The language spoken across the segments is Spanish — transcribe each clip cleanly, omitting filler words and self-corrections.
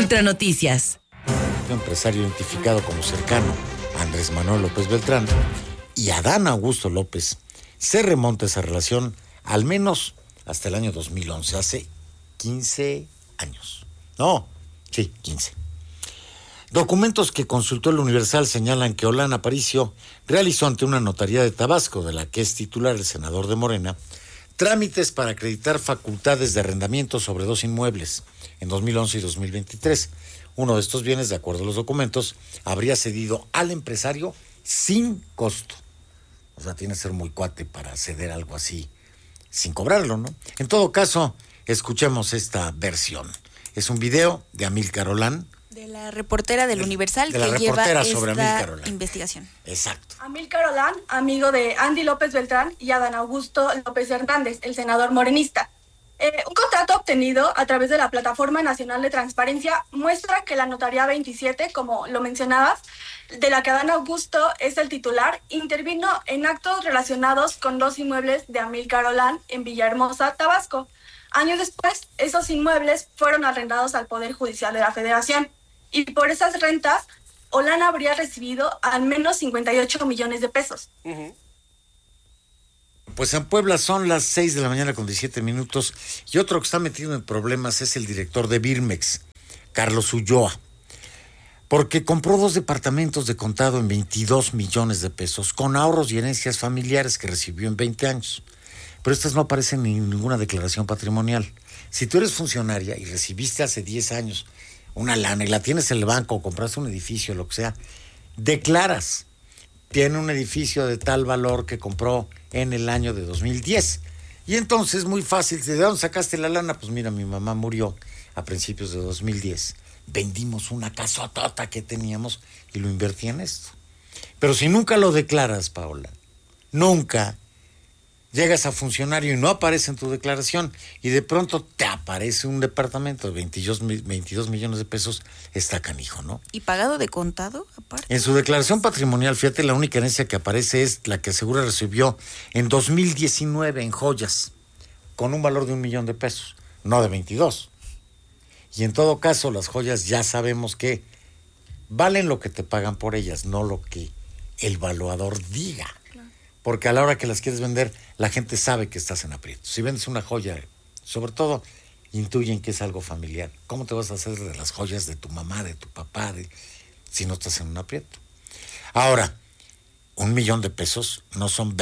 Ultranoticias. Un empresario identificado como cercano a Andrés Manuel López Beltrán y Adán Augusto López, se remonta esa relación al menos hasta el año 2011, hace 15 años. No, sí, 15. Documentos que consultó el Universal señalan que Olán Aparicio realizó ante una notaría de Tabasco, de la que es titular el senador de Morena, trámites para acreditar facultades de arrendamiento sobre 2 inmuebles en 2011 y 2023. Uno de estos bienes, de acuerdo a los documentos, habría cedido al empresario sin costo. O sea, tiene que ser muy cuate para ceder algo así sin cobrarlo, ¿no? En todo caso, escuchemos esta versión. Es un video de Amílcar Olán, de la reportera del Universal, de la que reportera lleva sobre esta Olán. investigación. Exacto. Amílcar Olán, amigo de Andy López Beltrán y Adán Augusto López Hernández, el senador morenista. Un contrato obtenido a través de la Plataforma Nacional de Transparencia muestra que la Notaría 27, como lo mencionabas, de la que Adán Augusto es el titular, intervino en actos relacionados con 2 inmuebles de Amílcar Olán en Villahermosa, Tabasco. Años después, esos inmuebles fueron arrendados al Poder Judicial de la Federación. Y por esas rentas, Olán habría recibido al menos 58 millones de pesos. Pues en Puebla son las 6 de la mañana con 17 minutos y otro que está metido en problemas es el director de Birmex, Carlos Ulloa, porque compró 2 departamentos de contado en 22 millones de pesos con ahorros y herencias familiares que recibió en 20 años. Pero estas no aparecen en ninguna declaración patrimonial. Si tú eres funcionaria y recibiste hace 10 años una lana y la tienes en el banco o compraste un edificio, lo que sea, declaras. Tiene un edificio de tal valor que compró en el año de 2010. Y entonces, muy fácil, ¿de dónde sacaste la lana? Pues mira, mi mamá murió a principios de 2010. Vendimos una casotota que teníamos y lo invertí en esto. Pero si nunca lo declaras, Paola, nunca llegas a funcionario y no aparece en tu declaración y de pronto te aparece un departamento de 22 millones de pesos, está canijo, ¿no? ¿Y pagado de contado, aparte? En su declaración patrimonial, fíjate, la única herencia que aparece es la que Segura recibió en 2019 en joyas, con un valor de 1 millón de pesos, no de 22. Y en todo caso, las joyas ya sabemos que valen lo que te pagan por ellas, no lo que el valuador diga. Porque a la hora que las quieres vender, la gente sabe que estás en aprietos. Si vendes una joya, sobre todo, intuyen que es algo familiar. ¿Cómo te vas a hacer de las joyas de tu mamá, de tu papá, si no estás en un aprieto? Ahora, 1 millón de pesos no son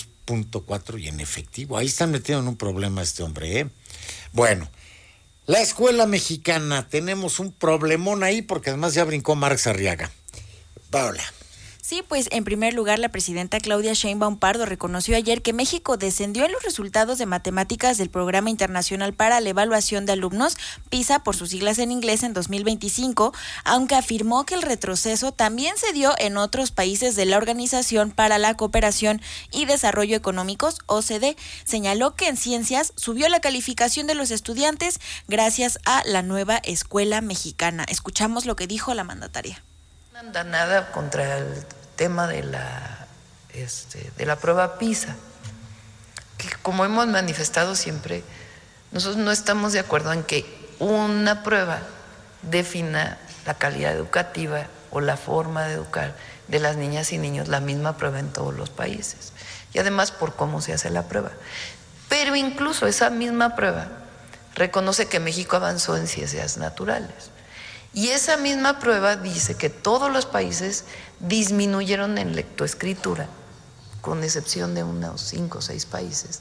22.4 y en efectivo. Ahí están metidos en un problema este hombre, ¿eh? Bueno, la escuela mexicana, tenemos un problemón ahí porque además ya brincó Marx Arriaga. Paola. Sí, pues en primer lugar la presidenta Claudia Sheinbaum Pardo reconoció ayer que México descendió en los resultados de matemáticas del Programa Internacional para la Evaluación de Alumnos, PISA por sus siglas en inglés, en 2025, aunque afirmó que el retroceso también se dio en otros países de la Organización para la Cooperación y Desarrollo Económicos, OCDE. Señaló que en ciencias subió la calificación de los estudiantes gracias a la nueva escuela mexicana. Escuchamos lo que dijo la mandataria. No anda nada contra el tema de la prueba PISA, que como hemos manifestado siempre, nosotros no estamos de acuerdo en que una prueba defina la calidad educativa o la forma de educar de las niñas y niños, la misma prueba en todos los países, y además por cómo se hace la prueba. Pero incluso esa misma prueba reconoce que México avanzó en ciencias naturales. Y esa misma prueba dice que todos los países disminuyeron en lectoescritura, con excepción de unos 5 o 6 países.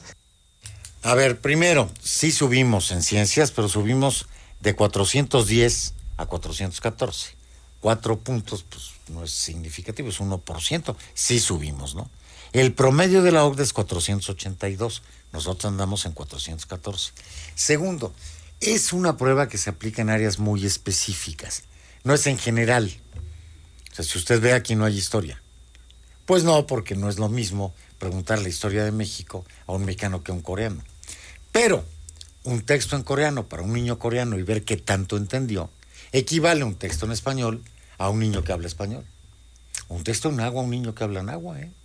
A ver, primero, sí subimos en ciencias, pero subimos de 410 a 414. 4 puntos, pues no es significativo, es 1%. Sí subimos, ¿no? El promedio de la OCDE es 482. Nosotros andamos en 414. Segundo, es una prueba que se aplica en áreas muy específicas. No es en general. O sea, si usted ve, aquí no hay historia. Pues no, porque no es lo mismo preguntar la historia de México a un mexicano que a un coreano. Pero un texto en coreano para un niño coreano y ver qué tanto entendió, equivale a un texto en español a un niño que habla español. Un texto en agua a un niño que habla en agua, ¿eh?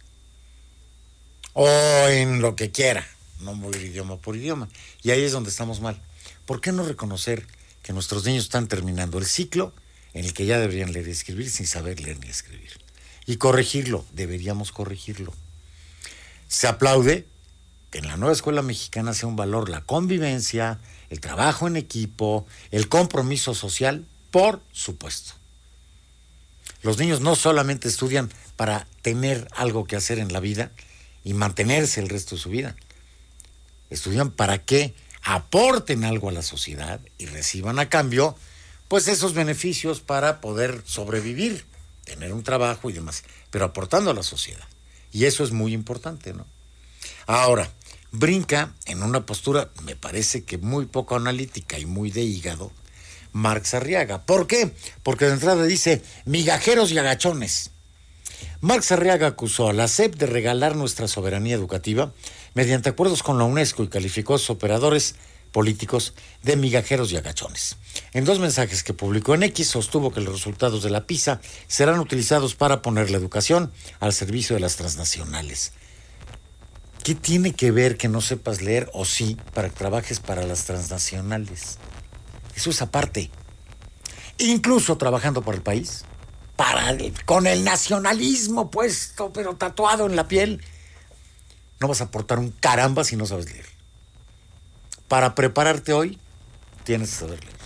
O en lo que quiera, no mover idioma por idioma. Y ahí es donde estamos mal. ¿Por qué no reconocer que nuestros niños están terminando el ciclo en el que ya deberían leer y escribir sin saber leer ni escribir. Y corregirlo, deberíamos corregirlo. Se aplaude que en la nueva escuela mexicana sea un valor la convivencia, el trabajo en equipo, el compromiso social, por supuesto. Los niños no solamente estudian para tener algo que hacer en la vida y mantenerse el resto de su vida. Estudian para que aporten algo a la sociedad y reciban a cambio, pues, esos beneficios para poder sobrevivir, tener un trabajo y demás, pero aportando a la sociedad. Y eso es muy importante, ¿no? Ahora, brinca en una postura, me parece que muy poco analítica y muy de hígado, Marx Arriaga. ¿Por qué? Porque de entrada dice, migajeros y agachones. Marx Arriaga acusó a la SEP de regalar nuestra soberanía educativa mediante acuerdos con la UNESCO y calificó a sus operadores políticos de migajeros y agachones. En 2 mensajes que publicó en X, sostuvo que los resultados de la PISA serán utilizados para poner la educación al servicio de las transnacionales. ¿Qué tiene que ver que no sepas leer o sí para que trabajes para las transnacionales? Eso es aparte. Incluso trabajando para el país, con el nacionalismo puesto, pero tatuado en la piel, no vas a aportar un caramba si no sabes leer. Para prepararte hoy, tienes que saber leer.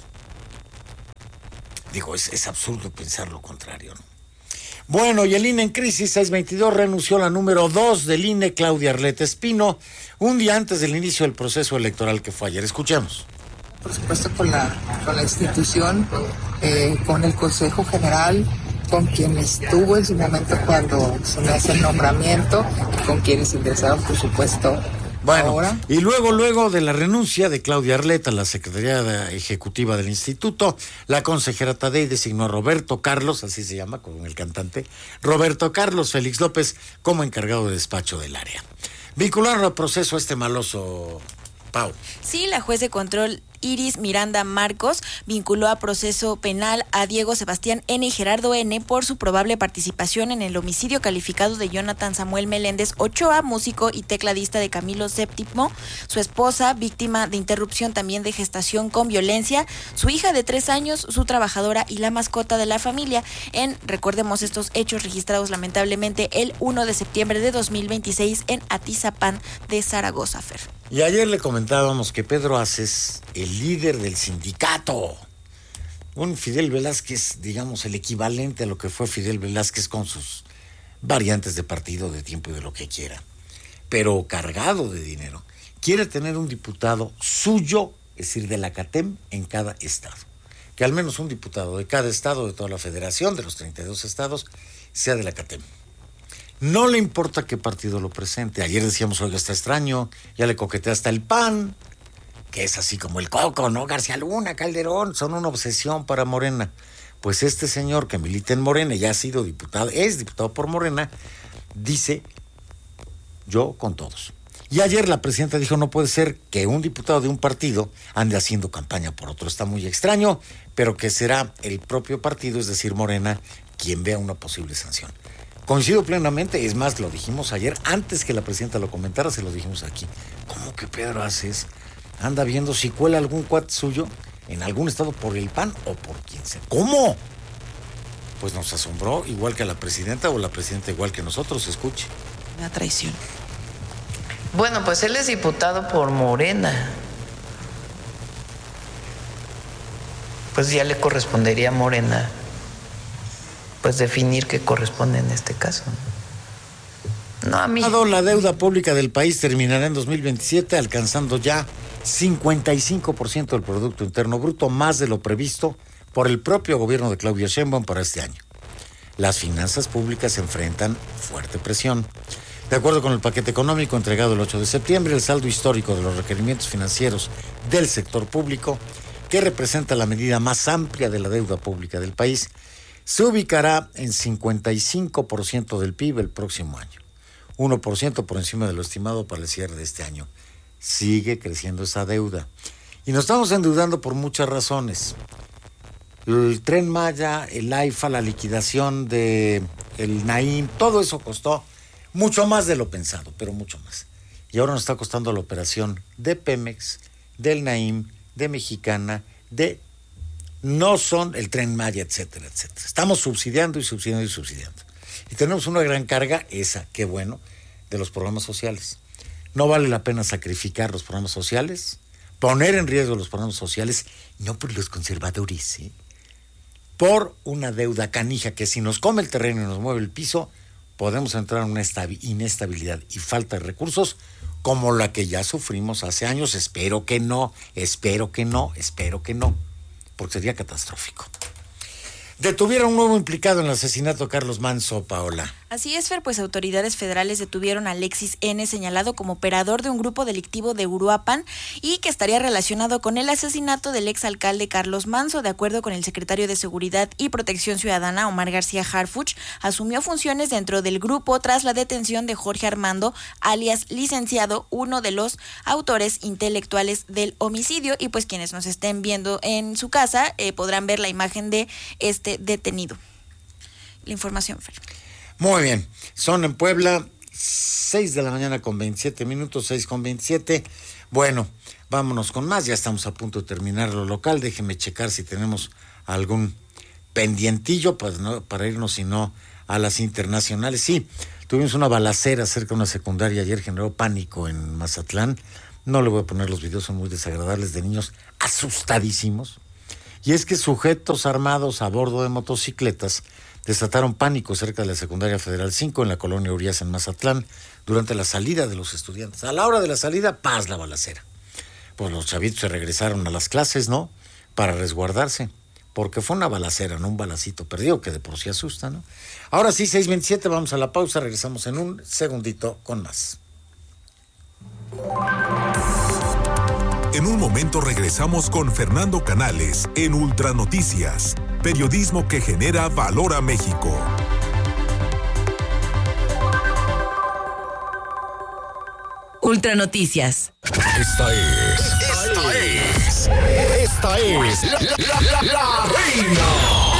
Digo, es absurdo pensar lo contrario, ¿no? Bueno, y el INE en crisis, 622 renunció la número 2 del INE, Claudia Arleta Espino, un día antes del inicio del proceso electoral que fue ayer. Escuchemos. Por supuesto con la institución, con el Consejo General, con quien estuvo en su momento cuando se me hace el nombramiento, con quienes ingresaron, por supuesto. Bueno, ahora. Y luego de la renuncia de Claudia Arleta, la secretaria ejecutiva del instituto, la consejera Tadei designó a Roberto Carlos, así se llama, con el cantante, Roberto Carlos Félix López, como encargado de despacho del área. Vincularon al proceso a este maloso, Pau. Sí, la juez de control Iris Miranda Marcos vinculó a proceso penal a Diego Sebastián N. y Gerardo N. por su probable participación en el homicidio calificado de Jonathan Samuel Meléndez Ochoa, músico y tecladista de Camilo VII, su esposa, víctima de interrupción también de gestación con violencia, su hija de 3 años, su trabajadora y la mascota de la familia, recordemos estos hechos registrados lamentablemente el 1 de septiembre de 2026 en Atizapán de Zaragoza, Fer. Y ayer le comentábamos que Pedro Aces, el líder del sindicato, un Fidel Velázquez, digamos, el equivalente a lo que fue Fidel Velázquez con sus variantes de partido, de tiempo y de lo que quiera, pero cargado de dinero, quiere tener un diputado suyo, es decir, de la CATEM en cada estado. Que al menos un diputado de cada estado, de toda la federación, de los 32 estados, sea de la CATEM. No le importa qué partido lo presente. Ayer decíamos, oiga, está extraño, ya le coquetea hasta el PAN, que es así como el Coco, ¿no? García Luna, Calderón, son una obsesión para Morena. Pues este señor que milita en Morena, ya ha sido diputado, es diputado por Morena, dice, yo con todos. Y ayer la presidenta dijo, no puede ser que un diputado de un partido ande haciendo campaña por otro. Está muy extraño, pero que será el propio partido, es decir, Morena, quien vea una posible sanción. Coincido plenamente, es más, lo dijimos ayer, antes que la presidenta lo comentara, se lo dijimos aquí. ¿Cómo que Pedro Aces anda viendo si cuela algún cuate suyo en algún estado por el PAN o por quien sea? ¿Cómo? Pues nos asombró, igual que a la presidenta, o la presidenta igual que nosotros, escuche. Una traición. Bueno, pues él es diputado por Morena. Pues ya le correspondería a Morena pues definir qué corresponde en este caso. No, a mí. La deuda pública del país terminará en 2027 alcanzando ya 55% del Producto Interno Bruto, más de lo previsto por el propio gobierno de Claudia Sheinbaum para este año. Las finanzas públicas se enfrentan fuerte presión. De acuerdo con el paquete económico entregado el 8 de septiembre, el saldo histórico de los requerimientos financieros del sector público, que representa la medida más amplia de la deuda pública del país, se ubicará en 55% del PIB el próximo año, 1% por encima de lo estimado para el cierre de este año. Sigue creciendo esa deuda. Y nos estamos endeudando por muchas razones. El Tren Maya, el AIFA, la liquidación del Naim, todo eso costó mucho más de lo pensado, pero mucho más. Y ahora nos está costando la operación de Pemex, del Naim, de Mexicana, de no son el Tren Maya, etcétera, etcétera. Estamos subsidiando y subsidiando y subsidiando. Y tenemos una gran carga, esa, qué bueno, de los programas sociales. No vale la pena sacrificar los programas sociales, poner en riesgo los programas sociales, no por los conservadores, ¿sí? Por una deuda canija que si nos come el terreno y nos mueve el piso, podemos entrar en una inestabilidad y falta de recursos como la que ya sufrimos hace años. Espero que no, porque sería catastrófico. Detuvieron a un nuevo implicado en el asesinato de Carlos Manzo, Paola. Así es, Fer, pues autoridades federales detuvieron a Alexis N., señalado como operador de un grupo delictivo de Uruapan y que estaría relacionado con el asesinato del exalcalde Carlos Manzo. De acuerdo con el secretario de Seguridad y Protección Ciudadana, Omar García Harfuch, asumió funciones dentro del grupo tras la detención de Jorge Armando, alias Licenciado, uno de los autores intelectuales del homicidio. Y pues quienes nos estén viendo en su casa podrán ver la imagen de este detenido. La información, Fer. Muy bien, son en Puebla 6 de la mañana con 27 minutos, 6:27. Bueno, vámonos con más, ya estamos a punto de terminar lo local. Déjenme checar si tenemos algún pendientillo para irnos, si no, a las internacionales. Sí, tuvimos una balacera cerca de una secundaria ayer, generó pánico en Mazatlán. No le voy a poner los videos, son muy desagradables, de niños asustadísimos. Y es que sujetos armados a bordo de motocicletas desataron pánico cerca de la Secundaria Federal 5 en la colonia Urias en Mazatlán durante la salida de los estudiantes. A la hora de la salida, paz, la balacera. Pues los chavitos se regresaron a las clases, ¿no? Para resguardarse, porque fue una balacera, no un balacito perdido, que de por sí asusta, ¿no? Ahora sí, 6:27, vamos a la pausa, regresamos en un segundito con más. En un momento regresamos con Fernando Canales en Ultranoticias, periodismo que genera valor a México. Ultranoticias. Esta es la Reina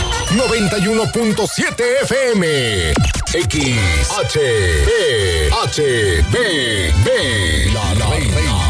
91.7 FM XHB La Reina